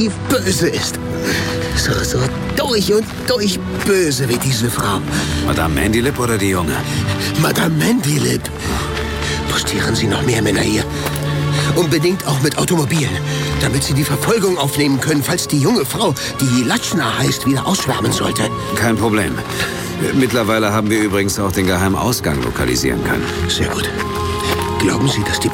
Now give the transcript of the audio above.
tief böse ist. So durch und durch böse wie diese Frau. Madame Mandylip oder die Junge? Madame Mandylip. Postieren Sie noch mehr Männer hier. Unbedingt auch mit Automobilen, damit Sie die Verfolgung aufnehmen können, falls die junge Frau, die Latschna heißt, wieder ausschwärmen sollte. Kein Problem. Mittlerweile haben wir übrigens auch den geheimen Ausgang lokalisieren können. Sehr gut. Glauben Sie, dass die